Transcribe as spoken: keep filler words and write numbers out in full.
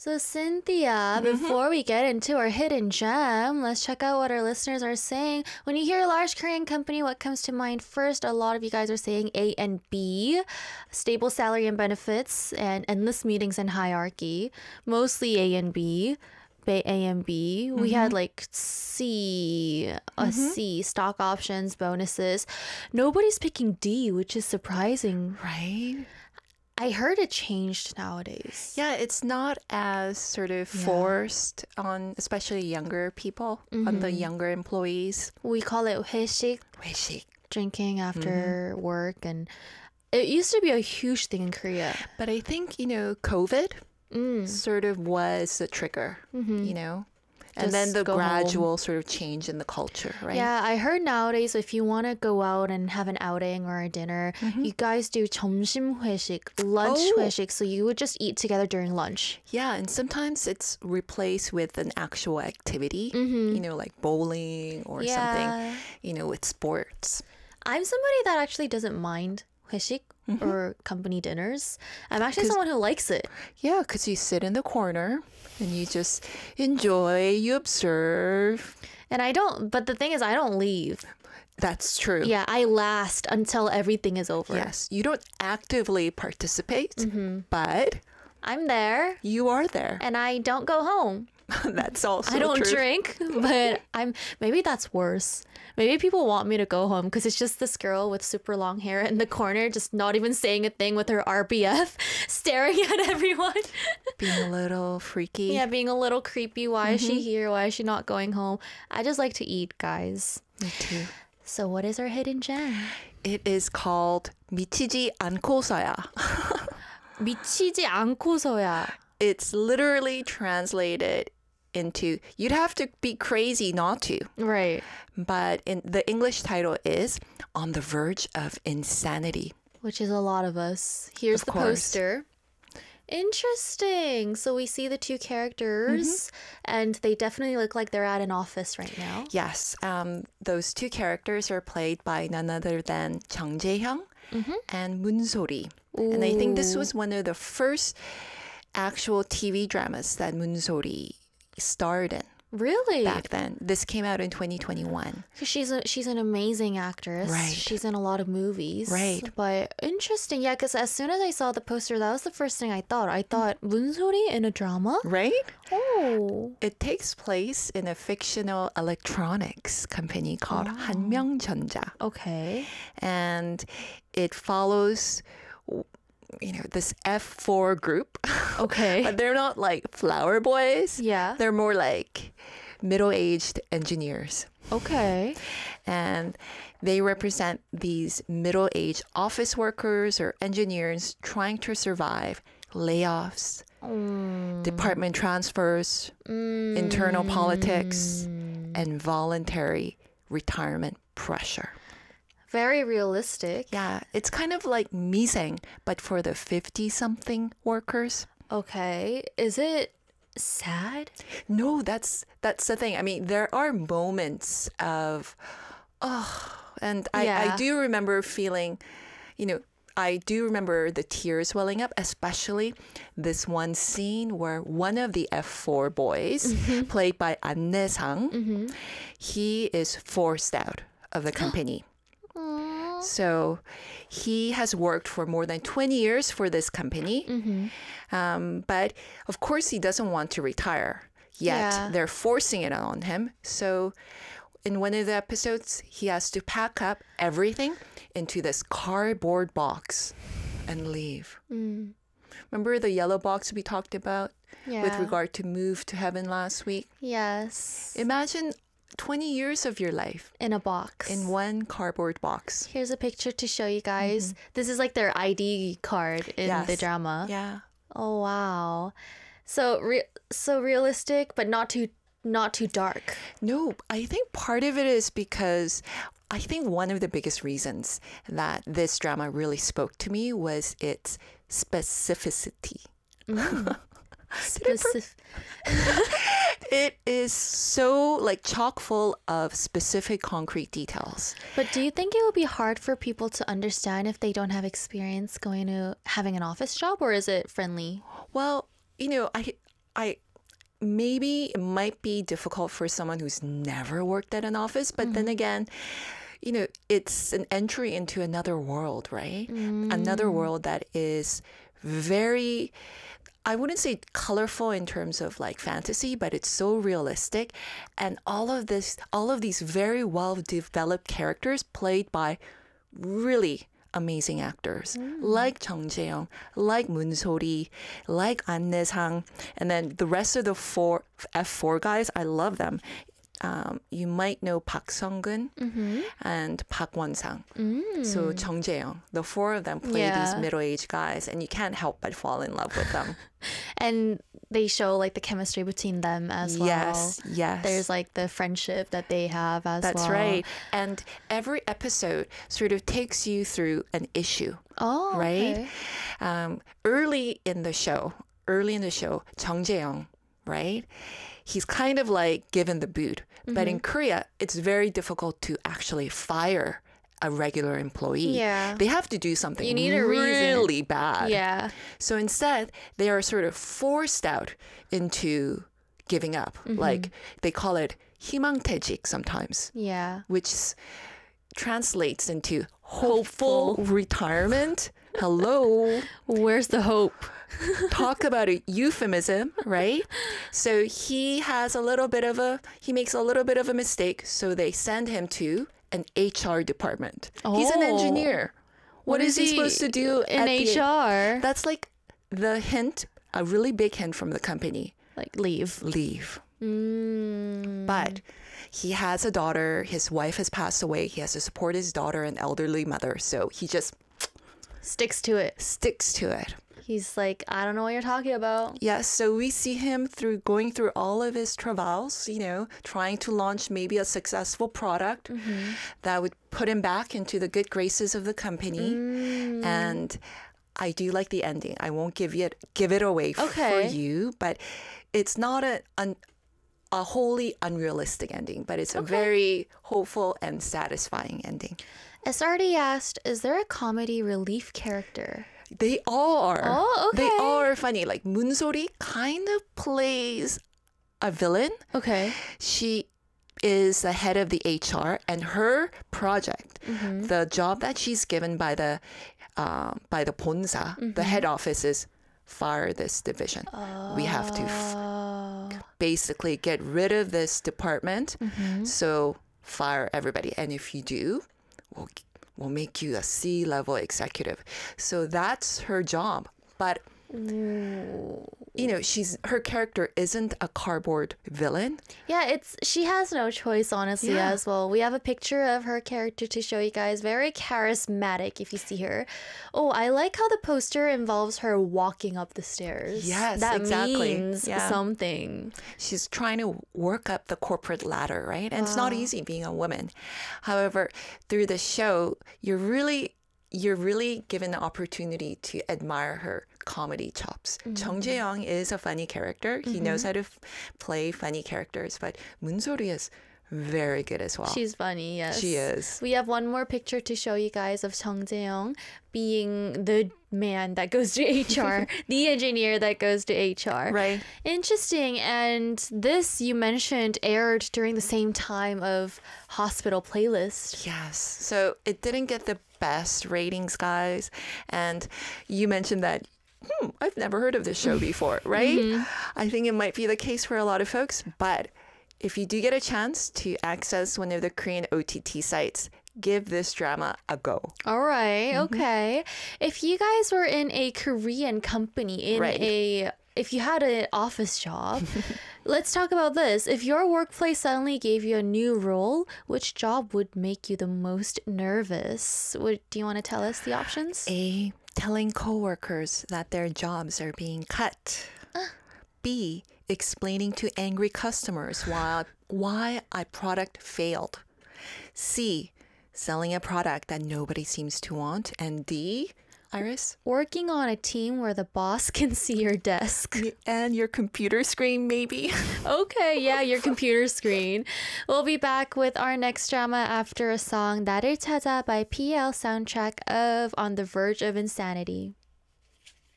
So, Cynthia, before we get into our hidden gem, let's check out what our listeners are saying. When you hear a large Korean company, what comes to mind first? A lot of you guys are saying A and B, stable salary and benefits, and endless meetings and hierarchy. Mostly A and B. A and B. Mm-hmm. We had like C, a mm-hmm. C, stock options, bonuses. Nobody's picking D, which is surprising. Right? I heard it changed nowadays. Yeah, it's not as sort of yeah. forced on especially younger people, mm-hmm. on the younger employees. We call it 회식. 회식. Drinking after mm-hmm. work. And it used to be a huge thing in Korea. But I think, you know, COVID mm. sort of was the trigger, mm-hmm. you know? And Just then the gradual home. sort of change in the culture, right? Yeah, I heard nowadays if you want to go out and have an outing or a dinner, mm-hmm. you guys do 점심 회식, lunch oh. 회식. So you would just eat together during lunch. Yeah, and sometimes it's replaced with an actual activity, mm-hmm. you know, like bowling or yeah. something, you know, with sports. I'm somebody that actually doesn't mind 회식. Mm-hmm. Or company dinners. I'm actually someone who likes it. Yeah, because you sit in the corner and you just enjoy, you observe. And I don't, but the thing is, I don't leave. That's true. Yeah, I last until everything is over. Yes, you don't actively participate, mm-hmm. but I'm there. You are there. And I don't go home. That's also I don't true. drink, but I'm maybe that's worse. Maybe people want me to go home because it's just this girl with super long hair in the corner, just not even saying a thing with her R B F, staring at everyone. Being a little freaky. Yeah, being a little creepy. Why mm-hmm. is she here? Why is she not going home? I just like to eat, guys. Me too. So what is our hidden gem? It is called 미치지 않고서야. 미치지 않고서야. It's literally translated into, you'd have to be crazy not to. Right. But in the English title is On the Verge of Insanity. Which is a lot of us. Here's of the course. poster. Interesting. So we see the two characters, mm-hmm. and they definitely look like they're at an office right now. Yes. Um, those two characters are played by none other than Jung Jae-hyung mm-hmm. and Moon So-ri. And I think this was one of the first actual T V dramas that Moon So-ri starred in. Really? Back then. This came out in twenty twenty-one. She's a, she's an amazing actress. Right. She's in a lot of movies. Right. But interesting. Yeah, because as soon as I saw the poster, that was the first thing I thought. I thought, Moon So-ri in a drama? Right? Oh. It takes place in a fictional electronics company called oh. 한명전자. Okay. And it follows, you know, this F four group. Okay. But they're not like flower boys. Yeah. They're more like middle-aged engineers. Okay. And they represent these middle-aged office workers or engineers trying to survive layoffs, mm. department transfers, mm. internal politics, and voluntary retirement pressure. Very realistic. Yeah, it's kind of like Miseng, but for the fifty-something workers. Okay. Is it sad? No, that's that's the thing. I mean, there are moments of, oh, and I, Yeah. I do remember feeling, you know, I do remember the tears welling up, especially this one scene where one of the F four boys, mm-hmm. played by An Ne-sang, mm-hmm. he is forced out of the company. So he has worked for more than twenty years for this company. Mm-hmm. Um, but of course, he doesn't want to retire yet. Yeah. They're forcing it on him. So in one of the episodes, he has to pack up everything into this cardboard box and leave. Mm. Remember the yellow box we talked about yeah. with regard to Move to Heaven last week? Yes. Imagine twenty years of your life in a box. In one cardboard box. Here's a picture to show you guys. Mm-hmm. This is like their I D card in yes. the drama. Yeah. Oh wow. So re- so realistic, but not too not too dark. No, I think part of it is because I think one of the biggest reasons that this drama really spoke to me was its specificity. Mm. Specif- It is so like chock full of specific concrete details. But do you think it would be hard for people to understand if they don't have experience going to having an office job, or is it friendly? Well, you know, I I maybe it might be difficult for someone who's never worked at an office, but then again, you know, it's an entry into another world, right? Another world that is very, I wouldn't say colorful in terms of like fantasy, but it's so realistic. And all of this, all of these very well developed characters played by really amazing actors like Chung Jae-young, like Moon So-ri, like An Ne-sang, and then the rest of the four F four guys, I love them. Um, you might know Park Sung-gun Mm-hmm. and Park Won-sang. Mm. So Chung Jae-young, the four of them play Yeah. these middle-aged guys, and you can't help but fall in love with them. And they show like the chemistry between them as well. Yes, yes. There's like the friendship that they have as That's well. right. And every episode sort of takes you through an issue. Oh, Right? okay. Um, early in the show, early in the show, Chung Jae-young, right? He's kind of like given the boot. But in Korea, it's very difficult to actually fire a regular employee. Yeah. They have to do something You need a reason. really bad. Yeah. So instead, they are sort of forced out into giving up. Like they call it 희망퇴직 sometimes, Yeah. which s- translates into hopeful retirement. Hello. Where's the hope? Talk about a euphemism, right? So he has a little bit of a, he makes a little bit of a mistake. So they send him to an H R department. He's an Oh. engineer. What is he supposed to do in at the- H R? That's like the hint, a really big hint from the company. Like leave. Leave. Mm. But he has a daughter. His wife has passed away. He has to support his daughter and elderly mother. So he just Sticks to it. sticks to it. He's like, I don't know what you're talking about. Yes, so we see him through going through all of his travails, you know, trying to launch maybe a successful product that would put him back into the good graces of the company. And I do like the ending. I won't give it give it away f- Okay. for you, but it's not a un, a wholly unrealistic ending, but it's a very hopeful and satisfying ending. S R D asked, is there a comedy relief character? They all are. Oh, They okay. all are funny. Like Moon So-ri kind of plays a villain. Okay. She is the head of the H R, and her project, the job that she's given by the uh, by the 본사, the head office, is fire this division. We have to f- Oh. basically get rid of this department. So fire everybody, and if you do, we'll we'll make you a C level executive. So that's her job, but. You know, she's her character isn't a cardboard villain. Yeah, it's she has no choice, honestly, Yeah. as well. We have a picture of her character to show you guys. Very charismatic if you see her. Oh, I like how the poster involves her walking up the stairs. Yes, that exactly. means Yeah. something. She's trying to work up the corporate ladder, right? And it's not easy being a woman. However, through the show, you're really you're really given the opportunity to admire her comedy chops. Chung Jae-young is a funny character. He knows how to f- play funny characters, but Moon So-ri is very good as well. She's funny, yes. She is. We have one more picture to show you guys of Chung Jae-young being the man that goes to H R, the engineer that goes to H R. Right. Interesting. And this, you mentioned, aired during the same time of Hospital Playlist. Yes. So it didn't get the best ratings, guys. And you mentioned that, hmm, I've never heard of this show before, right? I think it might be the case for a lot of folks. But if you do get a chance to access one of the Korean O T T sites, give this drama a go. All right, okay. If you guys were in a Korean company, in Right. a if you had an office job, let's talk about this. If your workplace suddenly gave you a new role, which job would make you the most nervous? Would, do you want to tell us the options? A, telling coworkers that their jobs are being cut. B, explaining to angry customers why, why a product failed. C, selling a product that nobody seems to want. And D, Iris? Working on a team where the boss can see your desk. And your computer screen, maybe? Okay, yeah, your computer screen. We'll be back with our next drama after a song, 나를 찾아 by P L soundtrack of On the Verge of Insanity.